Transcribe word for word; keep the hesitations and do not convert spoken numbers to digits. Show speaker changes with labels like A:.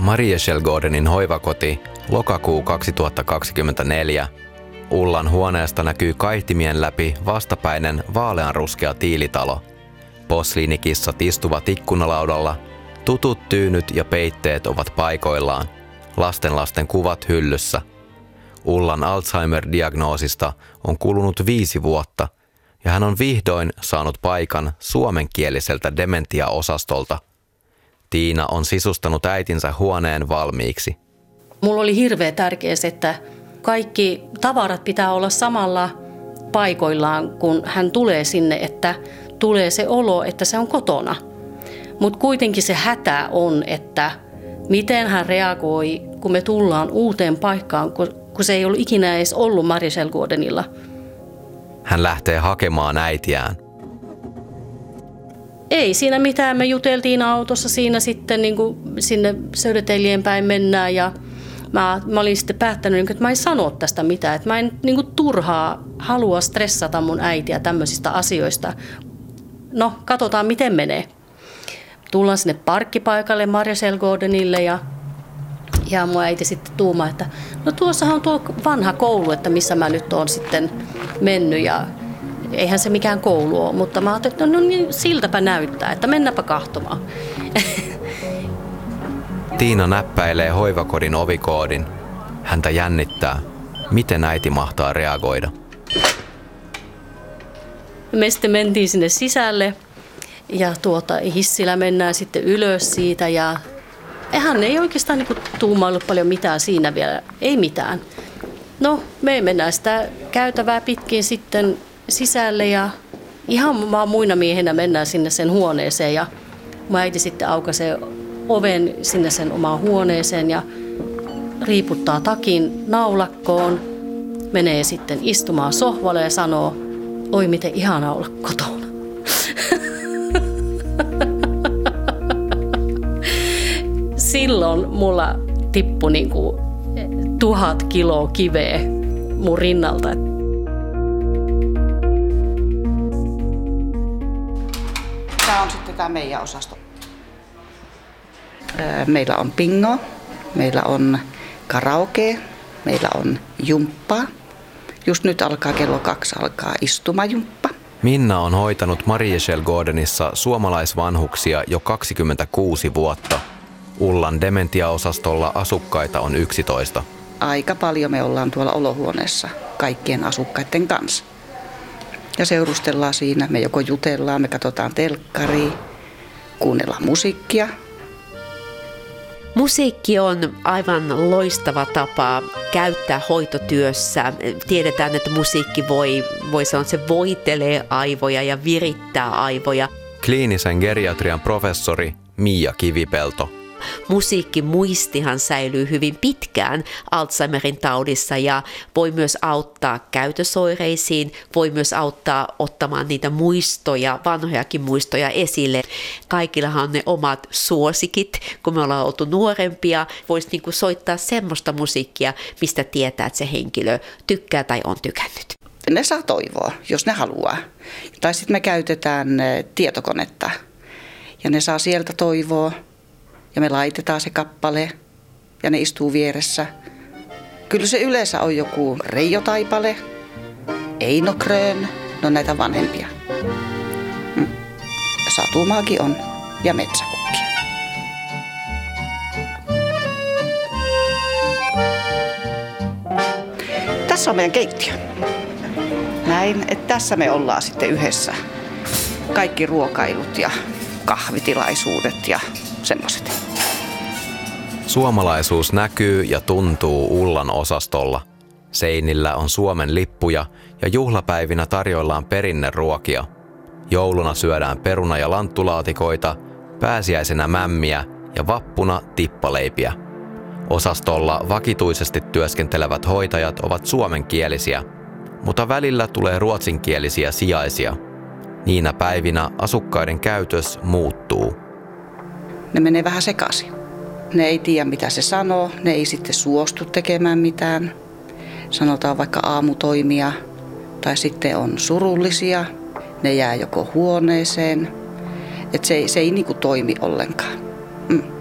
A: Marieskällgårdenin hoivakoti, lokakuu kaksituhattakaksikymmentäneljä. Ullan huoneesta näkyy kaihtimien läpi vastapäinen vaaleanruskea tiilitalo. Posliinikissat istuvat ikkunalaudalla, tutut tyynyt ja peitteet ovat paikoillaan, lastenlasten kuvat hyllyssä. Ullan Alzheimer-diagnoosista on kulunut viisi vuotta ja hän on vihdoin saanut paikan suomenkieliseltä dementia-osastolta. Tiina on sisustanut äitinsä huoneen valmiiksi.
B: Mulla oli hirveän tärkeää se, että kaikki tavarat pitää olla samalla paikoillaan, kun hän tulee sinne, että tulee se olo, että se on kotona. Mutta kuitenkin se hätä on, että miten hän reagoi, kun me tullaan uuteen paikkaan, kun se ei ollut ikinä edes ollut Marieskällgårdenilla.
A: Hän lähtee hakemaan äitiään.
B: Ei siinä mitään. Me juteltiin autossa siinä sitten niin kuin sinne Södertäljen päin mennään ja mä, mä olin sitten päättänyt, että mä en sano tästä mitään. Että mä en niin kuin turhaa halua stressata mun äitiä tämmöisistä asioista. No, katsotaan miten menee. Tullaan sinne parkkipaikalle Marieskällgårdenille ja, ja mun äiti sitten tuumaa, että no tuossahan on tuo vanha koulu, että missä mä nyt oon sitten mennyt ja eihän se mikään koulu ole, mutta mä ajattelin, että no niin, siltäpä näyttää, että mennäpä kahtomaan.
A: Tiina näppäilee hoivakodin ovikoodin. Häntä jännittää, miten äiti mahtaa reagoida.
B: Me sitten mentiin sinne sisälle ja tuota, hissillä mennään sitten ylös siitä ja hän ei oikeastaan niin kuin tuumaillut paljon mitään siinä vielä, ei mitään. No, me mennään sitä käytävää pitkin sitten sisälle ja ihan vaan muina miehenä mennään sinne sen huoneeseen ja mun äiti sitten aukaisee oven sinne sen omaan huoneeseen ja riiputtaa takin naulakkoon, menee sitten istumaan sohvalle ja sanoo, oi miten ihana olla kotona. Silloin mulla tippui niinku tuhat kiloa kiveä mun rinnalta.
C: Tämä on sitten tämä meidän osasto. Meillä on bingo, meillä on karaoke, meillä on jumppa. Just nyt alkaa kello kaksi alkaa istumajumppa.
A: Minna on hoitanut Marieskällgårdenissa suomalaisvanhuksia jo kaksikymmentäkuusi vuotta. Ullan dementiaosastolla asukkaita on yksitoista.
C: Aika paljon me ollaan tuolla olohuoneessa kaikkien asukkaiden kanssa. Ja seurustellaan siinä. Me joko jutellaan, me katsotaan telkkaria, kuunnellaan musiikkia.
D: Musiikki on aivan loistava tapa käyttää hoitotyössä. Tiedetään, että musiikki voi, voi sanoa, että se voitelee aivoja ja virittää aivoja.
A: Kliinisen geriatrian professori Mia Kivipelto.
D: Musiikkimuistihan säilyy hyvin pitkään Alzheimerin taudissa ja voi myös auttaa käytösoireisiin, voi myös auttaa ottamaan niitä muistoja, vanhojakin muistoja esille. Kaikillahan on ne omat suosikit, kun me ollaan oltu nuorempia. Voisi niinku soittaa semmoista musiikkia, mistä tietää, että se henkilö tykkää tai on tykännyt.
C: Ne saa toivoa, jos ne haluaa. Tai sitten me käytetään tietokonetta ja ne saa sieltä toivoa. Ja me laitetaan se kappale ja ne istuu vieressä. Kyllä se yleensä on joku Reijo Taipale, Eino Grön, no näitä vanhempia. Mm. Satumaakin on ja metsäkukkia. Tässä on meidän keittiö. Näin, että tässä me ollaan sitten yhdessä. Kaikki ruokailut ja kahvitilaisuudet ja semmoiset.
A: Suomalaisuus näkyy ja tuntuu Ullan osastolla. Seinillä on Suomen lippuja ja juhlapäivinä tarjoillaan perinneruokia. Jouluna syödään peruna- ja lanttulaatikoita, pääsiäisenä mämmiä ja vappuna tippaleipiä. Osastolla vakituisesti työskentelevät hoitajat ovat suomenkielisiä, mutta välillä tulee ruotsinkielisiä sijaisia. Niinä päivinä asukkaiden käytös muuttuu.
C: Ne menee vähän sekaisin. Ne ei tiedä, mitä se sanoo. Ne ei sitten suostu tekemään mitään. Sanotaan vaikka aamutoimia tai sitten on surullisia. Ne jää joko huoneeseen. Et se ei, se ei niinku toimi ollenkaan. Mm.